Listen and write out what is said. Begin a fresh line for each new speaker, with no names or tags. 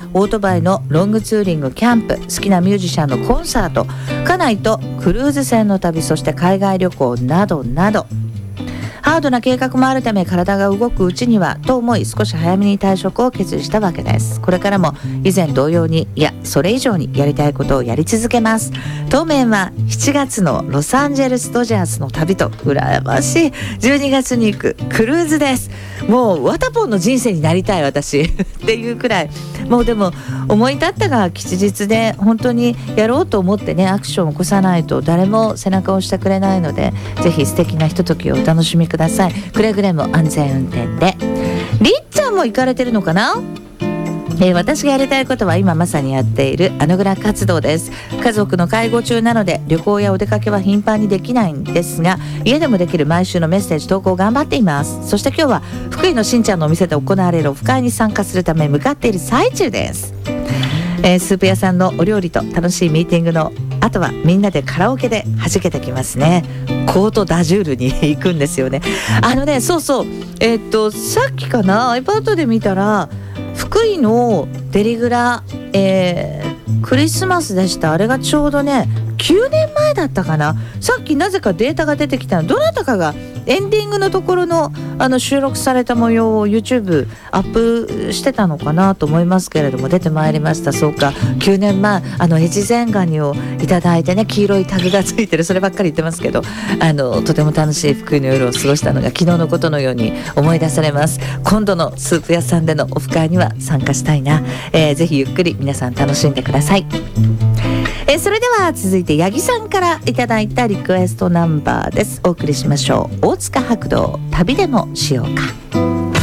オートバイのロングツーリング、キャンプ、好きなミュージシャンのコンサート、家内とクルーズ船の旅、そして海外旅行などなど、ハードな計画もあるため体が動くうちにはと思い、少し早めに退職を決意したわけです。これからも以前同様に、いやそれ以上にやりたいことをやり続けます。当面は7月のロサンゼルスドジャースの旅と、羨ましい12月に行くクルーズです。もうワタポンの人生になりたい私っていうくらい、もうでも思い立ったが吉日で、本当にやろうと思ってね、アクションを起こさないと誰も背中を押してくれないので、ぜひ素敵なひとときをお楽しみください。くれぐれも安全運転で。りっちゃんも行かれてるのかな。私がやりたいことは今まさにやっているアヌグラ活動です。家族の介護中なので旅行やお出かけは頻繁にできないんですが、家でもできる毎週のメッセージ投稿を頑張っています。そして今日は福井のしんちゃんのお店で行われるオフ会に参加するため向かっている最中です。スープ屋さんのお料理と楽しいミーティングのあとはみんなでカラオケで弾けてきますね。コートダジュールに行くんですよね。そうそう、さっきかな iPad で見たら福井のデリグラ、クリスマスでした。あれがちょうどね9年前だったかな。さっきなぜかデータが出てきたの。どなたかがエンディングのところの収録された模様を YouTube アップしてたのかなと思いますけれども、出てまいりました。そうか、9年前越前ガニをいただいてね、黄色いタグがついてる、そればっかり言ってますけど、とても楽しい福井の夜を過ごしたのが昨日のことのように思い出されます。今度のスープ屋さんでのオフ会には参加したいな。ぜひゆっくり皆さん楽しんでください。それでは続いて八木さんからいただいたリクエストナンバーです。お送りしましょう。大塚白道、旅でもしようか。